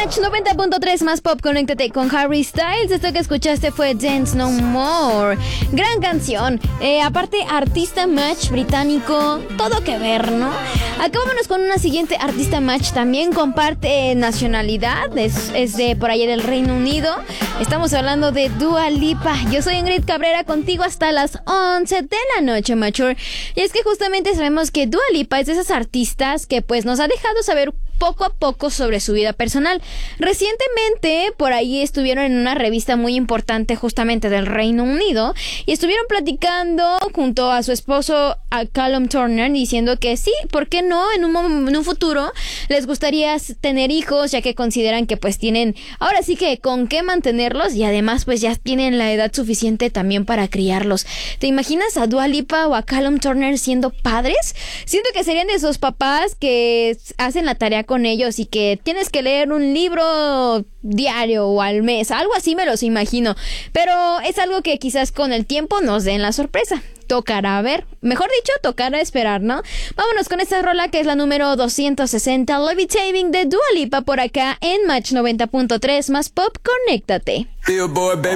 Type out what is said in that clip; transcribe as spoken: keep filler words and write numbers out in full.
Match noventa punto tres más pop, conéctate con Harry Styles. Esto que escuchaste fue Dance No More. Gran canción. Eh, aparte, artista Match británico, todo que ver, ¿no? Acá vámonos con una siguiente artista Match. También comparte nacionalidad. Es, es de por allá del Reino Unido. Estamos hablando de Dua Lipa. Yo soy Ingrid Cabrera, contigo hasta las once de la noche, Mature. Y es que justamente sabemos que Dua Lipa es de esas artistas que pues nos ha dejado saber poco a poco sobre su vida personal. Recientemente por ahí estuvieron en una revista muy importante justamente del Reino Unido y estuvieron platicando junto a su esposo, a Callum Turner, diciendo que sí, ¿por qué no? En un, en un futuro les gustaría tener hijos, ya que consideran que pues tienen ahora sí que con qué mantenerlos y además pues ya tienen la edad suficiente también para criarlos. ¿Te imaginas a Dua Lipa o a Callum Turner siendo padres? Siento que serían de esos papás que hacen la tarea con ellos y que tienes que leer un libro diario o al mes, algo así me los imagino, pero es algo que quizás con el tiempo nos den la sorpresa. Tocará ver, mejor dicho, tocará esperar, ¿no? Vámonos con esta rola que es la número doscientos sesenta, Levitating de Dua Lipa por acá en Match noventa punto tres más pop, conéctate.